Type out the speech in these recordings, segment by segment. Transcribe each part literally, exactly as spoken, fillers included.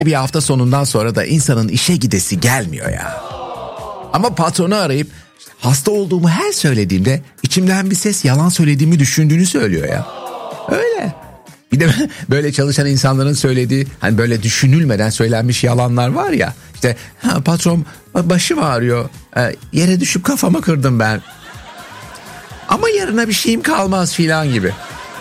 Bir hafta sonundan sonra da insanın işe gidesi gelmiyor ya. Ama patronu arayıp hasta olduğumu her söylediğimde içimden bir ses yalan söylediğimi düşündüğünü söylüyor ya. Öyle. Bir de böyle çalışan insanların söylediği, hani böyle düşünülmeden söylenmiş yalanlar var ya. İşte ha, patron başım ağrıyor, e, yere düşüp kafamı kırdım ben. Ama yarına bir şeyim kalmaz filan gibi.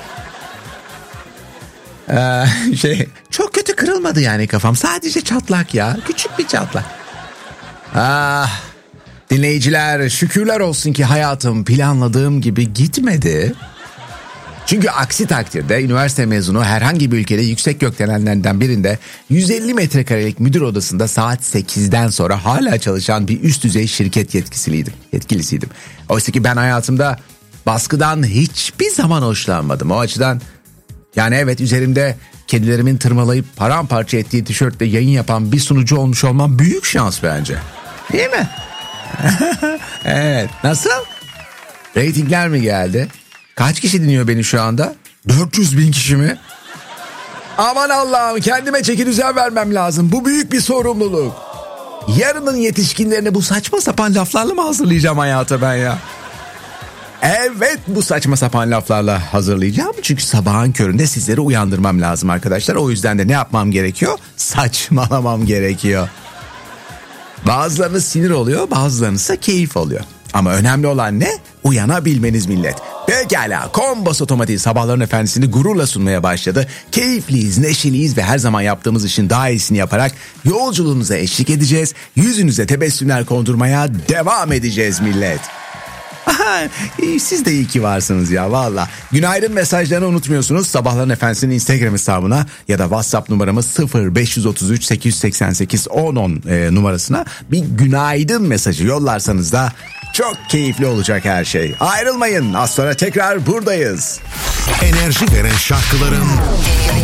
Ee, şey çok kötü kırılmadı yani kafam, sadece çatlak ya, küçük bir çatlak. Ah, dinleyiciler, şükürler olsun ki hayatım planladığım gibi gitmedi. Çünkü aksi takdirde üniversite mezunu herhangi bir ülkede yüksek gökdelenlerden birinde yüz elli metrekarelik müdür odasında saat sekizden sonra hala çalışan bir üst düzey şirket yetkilisiydim. Yetkilisiydim. Oysa ki ben hayatımda baskıdan hiçbir zaman hoşlanmadım. O açıdan yani evet, üzerimde kedilerimin tırmalayıp paramparça ettiği tişörtle yayın yapan bir sunucu olmuş olmam büyük şans bence. Değil mi? Evet. Nasıl? Ratingler mi geldi? Kaç kişi dinliyor beni şu anda? dört yüz bin kişi mi? Aman Allah'ım, kendime çekidüzen vermem lazım. Bu büyük bir sorumluluk. Yarının yetişkinlerini bu saçma sapan laflarla mı hazırlayacağım hayata ben ya? Evet, bu saçma sapan laflarla hazırlayacağım. Çünkü sabahın köründe sizleri uyandırmam lazım arkadaşlar. O yüzden de ne yapmam gerekiyor? Saçmalamam gerekiyor. Bazılarınız sinir oluyor, bazılarınız ise keyif oluyor. Ama önemli olan ne? Uyanabilmeniz millet. Pekala, Kombos Otomotiv sabahların efendisini gururla sunmaya başladı. Keyifliyiz, neşeliyiz ve her zaman yaptığımız işin daha iyisini yaparak yolculuğunuza eşlik edeceğiz. Yüzünüze tebessümler kondurmaya devam edeceğiz millet. Aha, siz de iyi ki varsınız ya valla. Günaydın mesajlarını unutmuyorsunuz. Sabahların Efendisi'nin Instagram hesabına ya da WhatsApp numaramız sıfır beş otuz üç sekiz seksen sekiz on on e, numarasına bir günaydın mesajı yollarsanız da çok keyifli olacak her şey. Ayrılmayın, az sonra tekrar buradayız. Enerji veren şarkıların